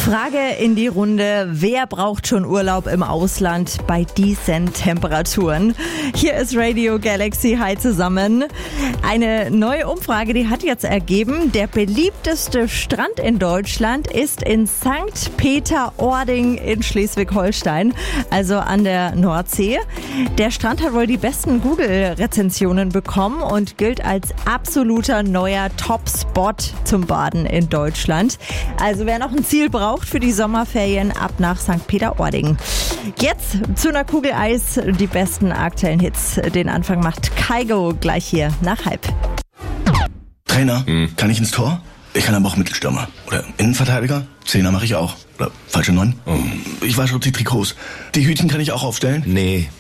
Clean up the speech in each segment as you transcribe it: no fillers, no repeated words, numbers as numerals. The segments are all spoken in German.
Frage in die Runde, wer braucht schon Urlaub im Ausland bei diesen Temperaturen? Hier ist Radio Galaxy, hi zusammen. Eine neue Umfrage, die hat jetzt ergeben, der beliebteste Strand in Deutschland ist in St. Peter-Ording in Schleswig-Holstein, also an der Nordsee. Der Strand hat wohl die besten Google-Rezensionen bekommen und gilt als absoluter neuer Top-Spot zum Baden in Deutschland. Also wer noch ein Ziel braucht für die Sommerferien, ab nach St. Peter-Ording. Jetzt zu einer Kugel Eis, die besten aktuellen Hits. Den Anfang macht Kygo gleich hier nach halb. Trainer, kann ich ins Tor? Ich kann aber auch Mittelstürmer. Oder Innenverteidiger? Zehner mache ich auch. Oder falsche 9? Ich wasche auch die Trikots. Die Hütchen kann ich auch aufstellen? Nee.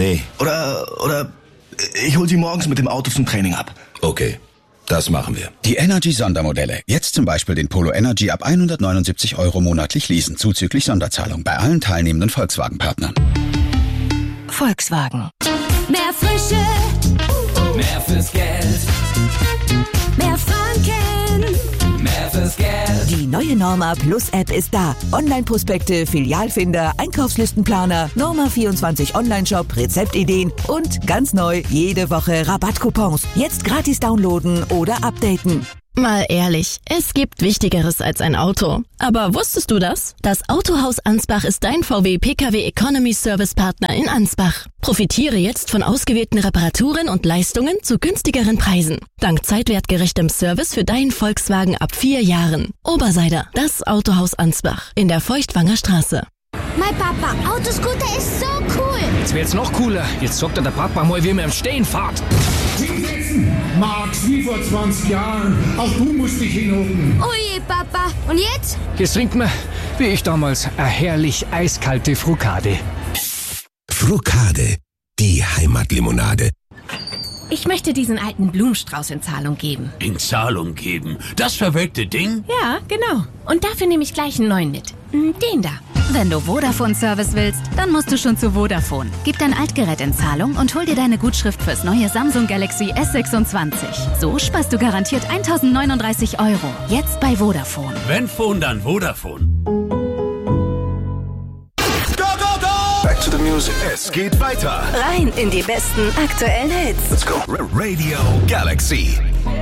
Oder ich hol sie morgens mit dem Auto zum Training ab. Okay, das machen wir. Die Energy-Sondermodelle. Jetzt zum Beispiel den Polo Energy ab 179 € monatlich leasen, zuzüglich Sonderzahlung bei allen teilnehmenden Volkswagen-Partnern. Volkswagen. Mehr Frische, mehr fürs Geld, mehr Franken, mehr fürs Geld. Die neue Norma Plus App ist da. Online-Prospekte, Filialfinder, Einkaufslistenplaner, Norma 24 Online-Shop, Rezeptideen und ganz neu jede Woche Rabattcoupons. Jetzt gratis downloaden oder updaten. Mal ehrlich, es gibt Wichtigeres als ein Auto. Aber wusstest du das? Das Autohaus Ansbach ist dein VW Pkw Economy Service Partner in Ansbach. Profitiere jetzt von ausgewählten Reparaturen und Leistungen zu günstigeren Preisen. Dank zeitwertgerechtem Service für deinen Volkswagen ab 4 Jahren. Oberseider, das Autohaus Ansbach in der Feuchtwanger Straße. mein Papa, Autoscooter ist so cool. Jetzt wird's noch cooler. Jetzt sagt der Papa mal, wie man im Stehen fährt. Hinsetzen, Max, wie vor 20 Jahren. Auch du musst dich hinhocken. Oh je, Papa. Und jetzt? Jetzt trinkt man, wie ich damals, eine herrlich eiskalte Frukade. Frukade, die Heimatlimonade. Ich möchte diesen alten Blumenstrauß in Zahlung geben. In Zahlung geben? Das verwelkte Ding? Ja, genau. Und dafür nehme ich gleich einen neuen mit. Den da. Wenn du Vodafone-Service willst, dann musst du schon zu Vodafone. Gib dein Altgerät in Zahlung und hol dir deine Gutschrift fürs neue Samsung Galaxy S26. So sparst du garantiert 1.039 €. Jetzt bei Vodafone. Wenn Phone, dann Vodafone. Back to the music. Es geht weiter. Rein in die besten aktuellen Hits. Let's go. Radio Galaxy.